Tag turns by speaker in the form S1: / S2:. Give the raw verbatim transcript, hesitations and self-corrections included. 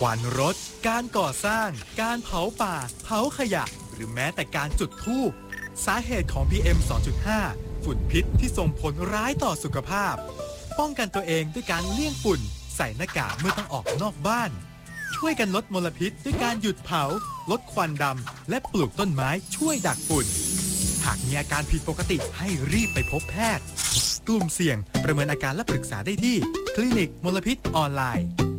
S1: วันรถการก่อสร้างการเผาป่าเผาขยะหรือแม้แต่การจุดธูปสาเหตุของ พี เอ็ม สองจุดห้า ฝุ่นพิษที่ส่งผลร้ายต่อสุขภาพป้องกันตัวเองด้วยการเลี่ยงฝุ่นใส่หน้ากากเมื่อต้องออกนอกบ้านช่วยกันลดมลพิษด้วยการหยุดเผาลดควันดำและปลูกต้นไม้ช่วยดักฝุ่นหากมีอาการผิดปกติให้รีบไปพบแพทย์กลุ่มเสี่ยงประเมินอาการและปรึกษาได้ที่คลินิกมลพิษออนไลน์